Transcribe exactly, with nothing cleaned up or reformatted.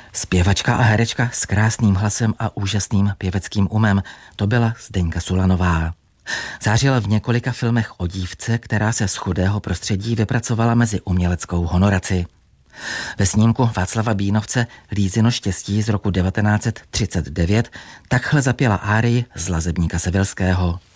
Zpěvačka a herečka s krásným hlasem a úžasným pěveckým umem, to byla Zdeňka Sulanová. Zářila v několika filmech o dívce, která se z chudého prostředí vypracovala mezi uměleckou honoraci. Ve snímku Václava Bínovce Lízino štěstí z roku devatenáct set třicet devět takhle zapěla árii z Lazebníka Sevilského.